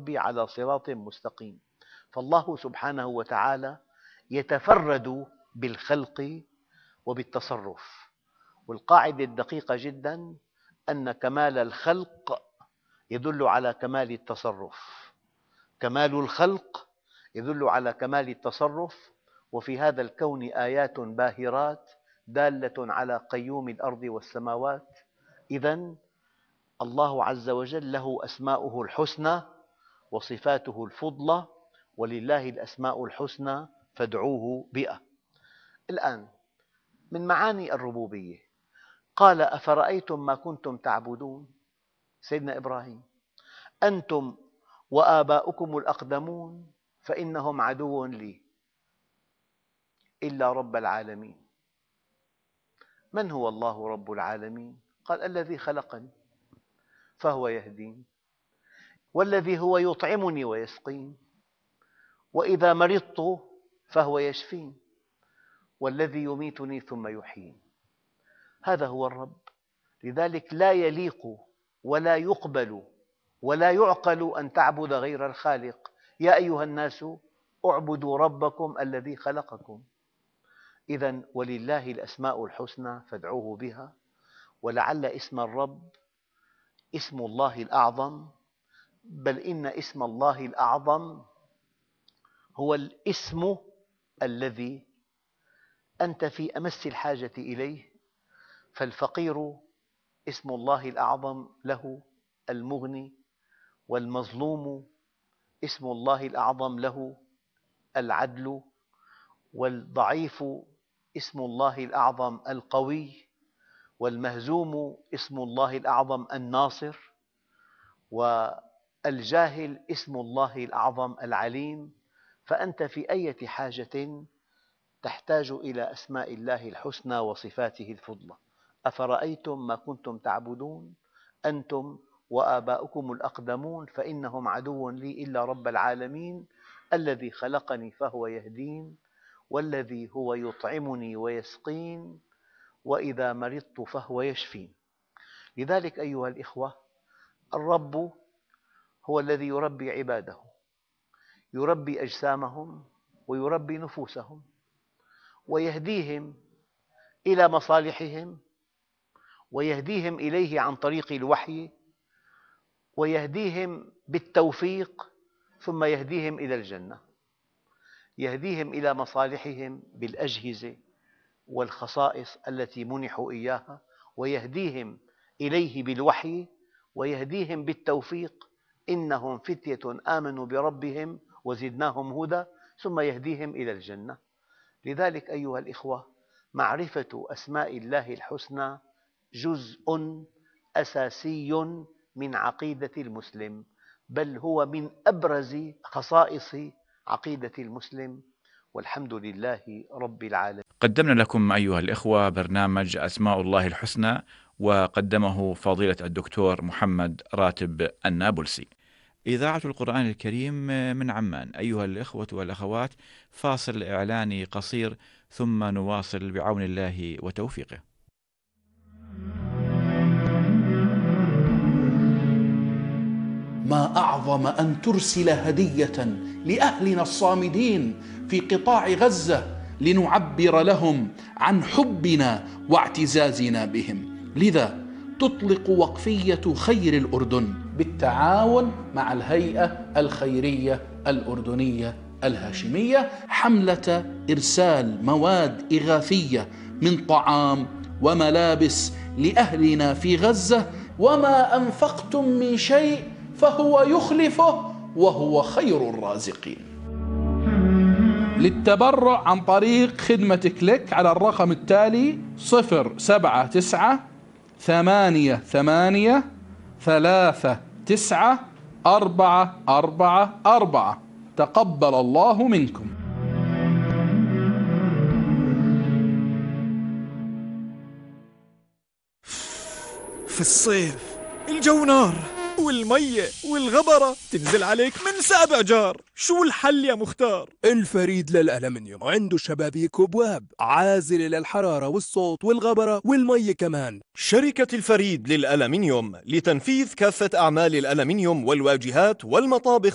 ربي على صراط مستقيم. فالله سبحانه وتعالى يتفرد بالخلق وبالتصرف، والقاعدة الدقيقة جدا أن كمال الخلق يدل على كمال التصرف، كمال الخلق يدل على كمال التصرف. وفي هذا الكون آيات باهرات دالة على قيوم الأرض والسماوات. إذن الله عز وجل له أسماؤه الحسنى وصفاته الفضلى، ولله الأسماء الحسنى فادعوه بها. الآن من معاني الربوبية قال: أفرأيتم ما كنتم تعبدون، سيدنا إبراهيم، أنتم وآباؤكم الأقدمون فإنهم عدو لي إلا رب العالمين. من هو الله رب العالمين؟ قال: الذي خلقني فهو يهدين، والذي هو يطعمني ويسقين، وإذا مرضت فهو يشفين، والذي يميتني ثم يحيين. هذا هو الرب. لذلك لا يليق ولا يقبل ولا يعقل أن تعبد غير الخالق. يا أيها الناس اعبدوا ربكم الذي خلقكم. إذن ولله الأسماء الحسنى فادعوه بها. ولعل اسم الرب اسم الله الأعظم، بل إن اسم الله الأعظم هو الاسم الذي أنت في أمس الحاجة إليه. فالفقير اسم الله الأعظم له المغني، والمظلوم اسم الله الأعظم له العدل، والضعيف اسم الله الأعظم القوي، والمهزوم اسم الله الأعظم الناصر، والجاهل اسم الله الأعظم العليم. فأنت في أي حاجة تحتاج إلى أسماء الله الحسنى وصفاته الفضلى. أفرأيتم ما كنتم تعبدون أنتم وآباؤكم الأقدمون فإنهم عدو لي إلا رب العالمين، الذي خلقني فهو يهدين، والذي هو يطعمني ويسقين، وإذا مرضت فهو يشفين. لذلك أيها الإخوة، الرب هو الذي يربي عباده، يربي أجسامهم ويربي نفوسهم، ويهديهم إلى مصالحهم، ويهديهم إليه عن طريق الوحي، ويهديهم بالتوفيق، ثم يهديهم إلى الجنة. يهديهم إلى مصالحهم بالأجهزة والخصائص التي منحوا إياها، ويهديهم إليه بالوحي، ويهديهم بالتوفيق. إنهم فتية آمنوا بربهم وزدناهم هدى، ثم يهديهم إلى الجنة. لذلك أيها الإخوة، معرفة أسماء الله الحسنى جزء أساسي من عقيدة المسلم، بل هو من أبرز خصائص عقيدة المسلم، والحمد لله رب العالمين. قدمنا لكم أيها الإخوة برنامج أسماء الله الحسنى، وقدمه فضيلة الدكتور محمد راتب النابلسي. إذاعة القرآن الكريم من عمان. أيها الإخوة والأخوات، فاصل إعلاني قصير ثم نواصل بعون الله وتوفيقه. ما أعظم أن ترسل هدية لأهلنا الصامدين في قطاع غزة لنعبر لهم عن حبنا واعتزازنا بهم. لذا تطلق وقفية خير الأردن بالتعاون مع الهيئة الخيرية الأردنية الهاشمية حملة إرسال مواد إغاثية من طعام وملابس لأهلنا في غزة. وما أنفقتم من شيء فهو يخلفه وهو خير الرازقين. للتبرع عن طريق خدمة كليك على الرقم التالي 079-3839-444. تقبل الله منكم. في الصيف الجو نار، والمية والغبرة تنزل عليك من 7 جار. شو الحل يا مختار؟ الفريد للألمنيوم عنده شبابيك وابواب عازلة للحرارة والصوت والغبرة والمية كمان. شركة الفريد للألمنيوم لتنفيذ كافة أعمال الألمنيوم والواجهات والمطابخ